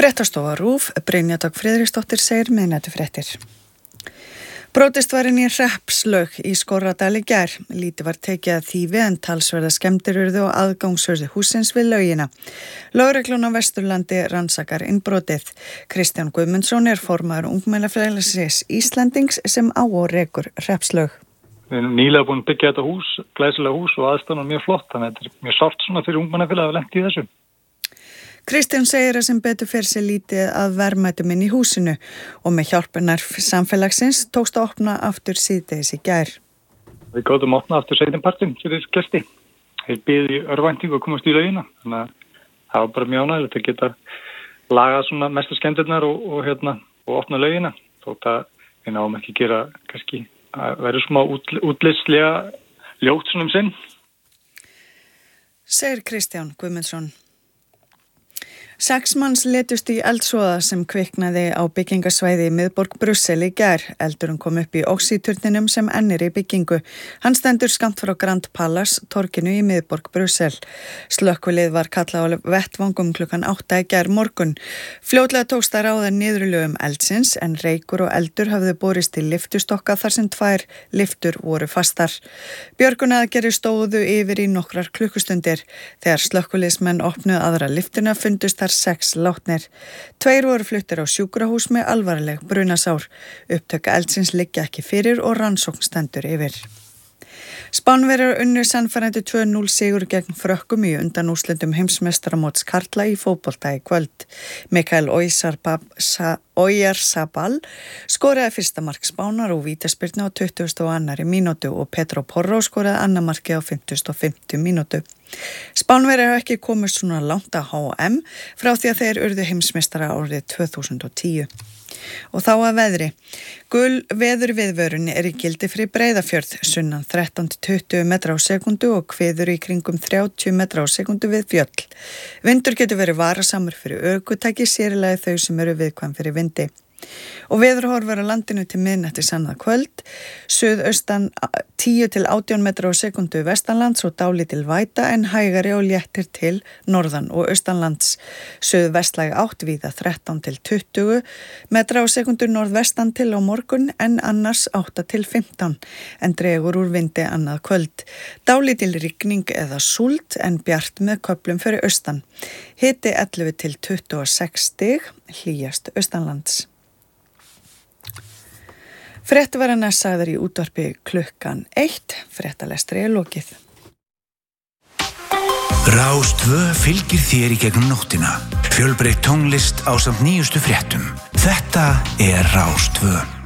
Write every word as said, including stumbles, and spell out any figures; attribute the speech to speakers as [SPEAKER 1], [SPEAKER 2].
[SPEAKER 1] Fréttastofa RÚV, Brynja Dögg Friðriksdóttir segir miðnæturfréttir. Brotist var inn í hreppslaug í Skorradal í gær. Lítið var tekið að þýfi en talsverða skemmdir urðu og aðgangshurð hússins við laugina. Lögreglan á Vesturlandi rannsakar innbrotið. Kristján Guðmundsson er formaður Ungmennafélagsins Íslandings sem á og rekur hreppslaug.
[SPEAKER 2] Við erum nýlega búin að byggja þetta hús, glæsilega hús og aðstæðan mjög flott, þannig að þetta er mjög sárt svona fyrir ungmennafélagið að lenda í þessu.
[SPEAKER 1] Kristján segir að sem betur fer sér lítið að verðmætum inn í húsinu og með hjálpunar samfélagsins tókst að opna aftur síðdegis í gær.
[SPEAKER 2] Við gátum að opna aftur seinnipartinn fyrir gesti. Þeir biðu í örvæntingu að komast í laugina, þannig að það var bara mjög ánægilegt að geta lagað svona mestu skemmdirnar og, og, hérna, og opna laugina. Þótt að við náum ekki gera kannski að vera smá út, útlitslega ljótt svona um sinn.
[SPEAKER 1] Segir Kristján Guðmundsson. Sex manns letust í eldsvoða sem kviknaði á byggingasvæði í miðborg Brussel í gær. Eldurinn kom upp í oxíturninum sem enn er í byggingu. Hann stendur skammt frá Grand Palace, torginu í miðborg Brussel. Slökkvilið var kallað á vettvangum klukkan átta í gær morgun. Fljótlega tókst að ráða niðurlögum eldsins en reykur og eldur hafði borist í lyftustokka þar sem tvær lyftur voru fastar. Björgunaraðgerðir stóðu yfir í nokkrar klukkustundir. Þegar slökkviliðsmenn opnuðu aðra lyftuna fundust þar sex látnir. Tveir voru fluttir á sjúkrahús með alvarleg brunasár. Upptök eldsins liggja ekki fyrir og rannsókn stendur yfir. Spánverjar unnu sannfærandi tvö núll sigur gegn Frökkum í undanúrslitum heimsmeistaramóts karla í fótbolta í kvöld. Mikael Oyarzabal skoraði fyrsta mark Spánar og vítaspyrnu á tuttugasta og annarri mínútu og Pedro Porro skoraði annað markið á fimmtugasta og fimmtu mínútu. Spánverjar hafa ekki komist svona langt að H M frá því að þeir urðu heimsmeistara árið tvö þúsund og tíu. Og þá að veðri. Gul veður viðvörun er í gildi fyrir Breiðafjörð, sunnan þrettán til tuttugu metra á sekundu og hviður í kringum þrjátíu metra á sekundu við fjöll. Vindur getur verið varasamur fyrir ökutæki, sér í lagi þau sem eru viðkvæm fyrir vindi. Og veðurhorfur á landinu til miðnættis annað kvöld, suðaustan tíu til átján metra á sekundu vestanlands og dálítil væta en hægari og léttir til norðan og austanlands. Suðvestlæg átt víða þrettán til tuttugu metra á sekundu norðvestan til á morgun en annars átta til fimmtán en dregur úr vindi annað kvöld. Dálítil rigning eða súld en bjart með köflum fyrir austan. Hiti ellefu til tuttugu og sex stig, hlýjast austanlands. Fréttaverðarnar sagðar í útvarpi klukkan eitt, fréttalestri er lokið.
[SPEAKER 3] Rás tvö fylgir þér í gegnum nóttina. Fjölbreytt tónlist ásamt nýjustu fréttum. Þetta er Rás tvö.